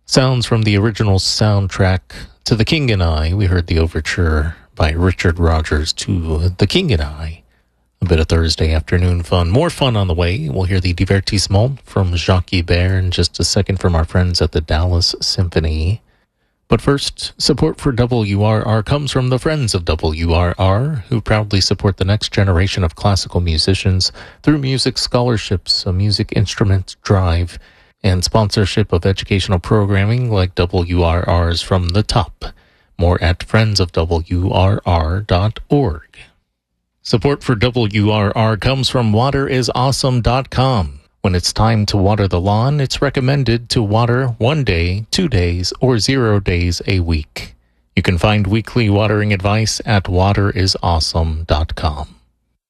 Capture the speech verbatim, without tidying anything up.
Sounds from the original soundtrack to The King and I. We heard the overture by Richard Rodgers to The King and I. A bit of Thursday afternoon fun. More fun on the way. We'll hear the Divertissement from Jacques Ibert in just a second from our friends at the Dallas Symphony. But first, support for W R R comes from the Friends of W R R, who proudly support the next generation of classical musicians through music scholarships, a music instrument drive, and sponsorship of educational programming like W R R's From the Top. More at friends of W R R dot org. Support for W R R comes from water is awesome dot com. When it's time to water the lawn, it's recommended to water one day, two days, or zero days a week. You can find weekly watering advice at water is awesome dot com.